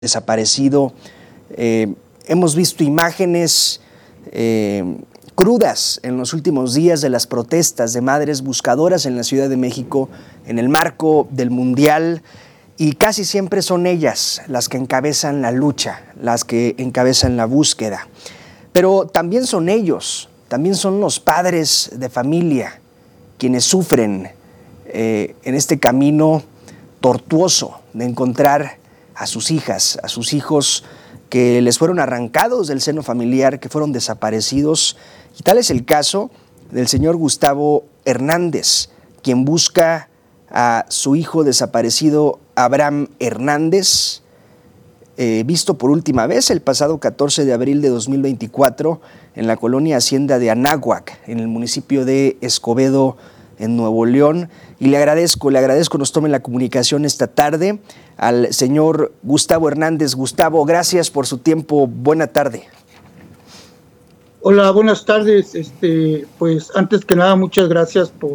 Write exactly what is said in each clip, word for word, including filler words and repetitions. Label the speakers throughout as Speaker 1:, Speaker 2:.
Speaker 1: desaparecido. Eh, hemos visto imágenes eh, crudas en los últimos días de las protestas de madres buscadoras en la Ciudad de México en el marco del Mundial, y casi siempre son ellas las que encabezan la lucha, las que encabezan la búsqueda. Pero también son ellos, también son los padres de familia quienes sufren eh, en este camino tortuoso de encontrar a sus hijas, a sus hijos que les fueron arrancados del seno familiar, que fueron desaparecidos. Y tal es el caso del señor Gustavo Hernández, quien busca a su hijo desaparecido, Abraham Hernández, eh, visto por última vez el pasado catorce de abril de dos mil veinticuatro en la colonia Hacienda de Anáhuac, en el municipio de Escobedo, en Nuevo León. Y le agradezco, le agradezco nos tome la comunicación esta tarde al señor Gustavo Hernández. Gustavo, gracias por su tiempo. Buena tarde.
Speaker 2: Hola, buenas tardes. Este, pues antes que nada, muchas gracias por,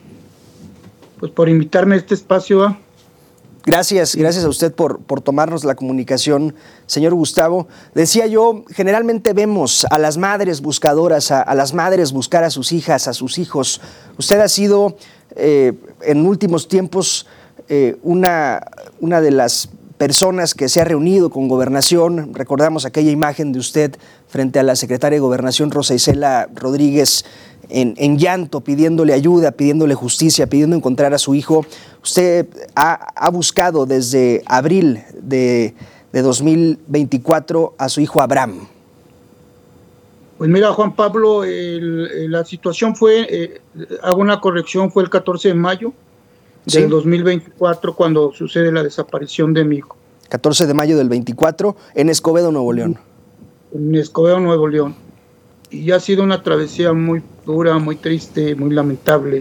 Speaker 2: pues, por invitarme a este espacio. ¿eh?
Speaker 1: Gracias, gracias a usted por, por tomarnos la comunicación, señor Gustavo. Decía yo, generalmente vemos a las madres buscadoras, a, a las madres buscar a sus hijas, a sus hijos. Usted ha sido eh, en últimos tiempos eh, una, una de las personas que se ha reunido con Gobernación. Recordamos aquella imagen de usted frente a la secretaria de Gobernación, Rosa Isela Rodríguez, en, en llanto, pidiéndole ayuda, pidiéndole justicia, pidiendo encontrar a su hijo. Usted ha, ha buscado desde abril de, de dos mil veinticuatro a su hijo Abraham.
Speaker 2: Pues mira, Juan Pablo, el, la situación fue, eh, hago una corrección, fue el catorce de mayo del ¿Sí? dos mil veinticuatro cuando sucede la desaparición de mi hijo.
Speaker 1: catorce de mayo del veinticuatro en Escobedo, Nuevo León.
Speaker 2: En Escobedo, Nuevo León. Y ha sido una travesía muy dura, muy triste, muy lamentable,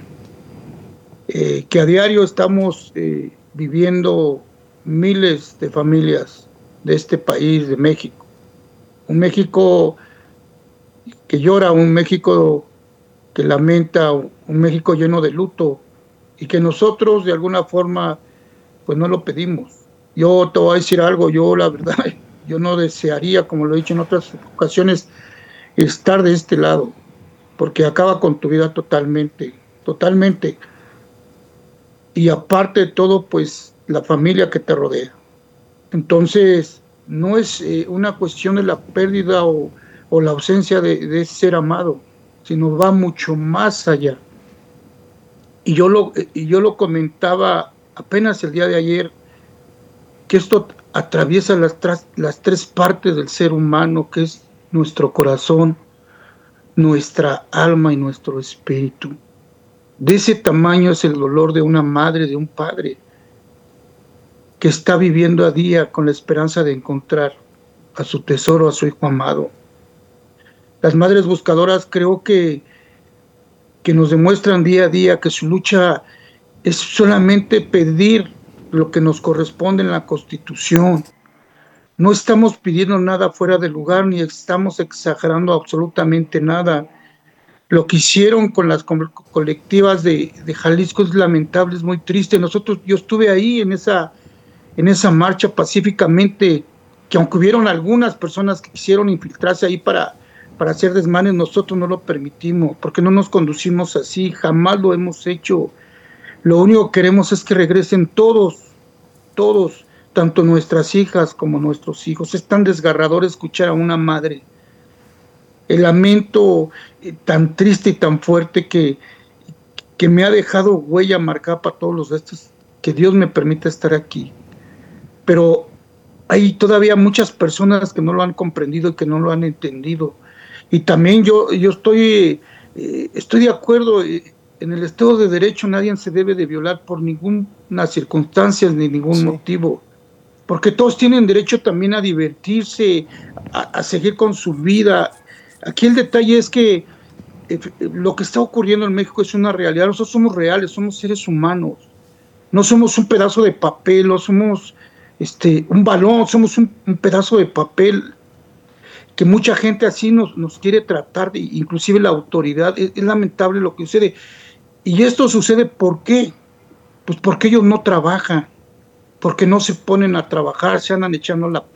Speaker 2: eh, que a diario estamos eh, viviendo miles de familias de este país, de México. Un México que llora, un México que lamenta, un México lleno de luto, y que nosotros de alguna forma pues no lo pedimos. Yo te voy a decir algo, yo la verdad, yo no desearía, como lo he dicho en otras ocasiones, estar de este lado, porque acaba con tu vida totalmente, totalmente. Y aparte de todo, pues la familia que te rodea. Entonces, no es eh, una cuestión de la pérdida o, o la ausencia de, de ese ser amado, sino va mucho más allá. Y yo lo, y yo lo comentaba apenas el día de ayer, que esto atraviesa las, las tres partes del ser humano, que es nuestro corazón, nuestra alma y nuestro espíritu. De ese tamaño es el dolor de una madre, de un padre, que está viviendo a día con la esperanza de encontrar a su tesoro, a su hijo amado. Las madres buscadoras creo que que nos demuestran día a día que su lucha es solamente pedir lo que nos corresponde en la Constitución. No estamos pidiendo nada fuera de lugar, ni estamos exagerando absolutamente nada. Lo que hicieron con las colectivas de, de Jalisco es lamentable, es muy triste. Nosotros, yo estuve ahí en esa, en esa marcha pacíficamente, que aunque hubieron algunas personas que quisieron infiltrarse ahí para... para hacer desmanes, nosotros no lo permitimos, porque no nos conducimos así, jamás lo hemos hecho. Lo único que queremos es que regresen todos, todos, tanto nuestras hijas como nuestros hijos. Es tan desgarrador escuchar a una madre el lamento eh, tan triste y tan fuerte que, que me ha dejado huella marcada para todos los restos, que Dios me permita estar aquí. Pero hay todavía muchas personas que no lo han comprendido y que no lo han entendido. Y también yo, yo estoy, eh, estoy de acuerdo, eh, en el Estado de Derecho nadie se debe de violar por ninguna circunstancia ni ningún sí. motivo, porque todos tienen derecho también a divertirse, a, a seguir con su vida. Aquí el detalle es que eh, lo que está ocurriendo en México es una realidad. Nosotros somos reales, somos seres humanos, no somos un pedazo de papel, no somos este, un balón, somos un, un pedazo de papel, que mucha gente así nos, nos quiere tratar, inclusive la autoridad. Es, es lamentable lo que sucede. Y esto sucede, ¿por qué? Pues porque ellos no trabajan. porque no se ponen a trabajar, se andan echando la